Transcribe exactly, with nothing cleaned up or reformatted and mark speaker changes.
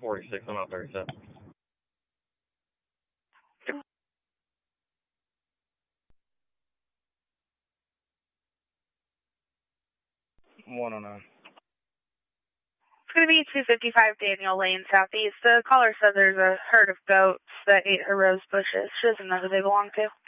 Speaker 1: forty-six, I'm out thirty-seven. one oh nine.
Speaker 2: It's going to be two fifty-five Daniel Lane Southeast. The caller said there's a herd of goats that ate her rose bushes. She doesn't know who they belong to.